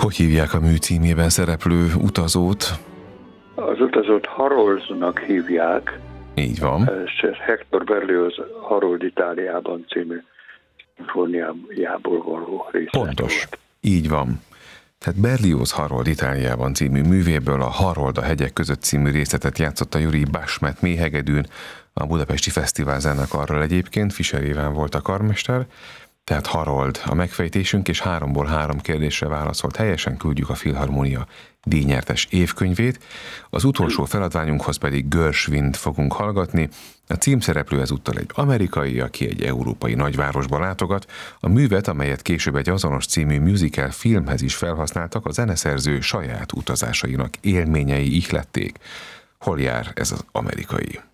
Hogy hívják a mű címében szereplő utazót? Az utazót Haroldnak hívják. Így van. És Hector Berlioz Harold Itáliában című szimfóniájából való részlet. Pontos. Volt. Így van. Tehát Berlioz Harold Itáliában című művéből a Harold a hegyek között című részletet játszotta Juri Bashmet méhegedűn, a Budapesti Fesztivál zenekarral egyébként, Fischer Iván volt a karmester, tehát Harold a megfejtésünk, és 3-ból 3 kérdésre válaszolt helyesen, küldjük a Filharmonia díjnyertes évkönyvét. Az utolsó feladványunkhoz pedig Gershwint fogunk hallgatni. A címszereplő ezúttal egy amerikai, aki egy európai nagyvárosba látogat. A művet, amelyet később egy azonos című musical filmhez is felhasználtak, a zeneszerző saját utazásainak élményei ihlették. Hol jár ez az amerikai?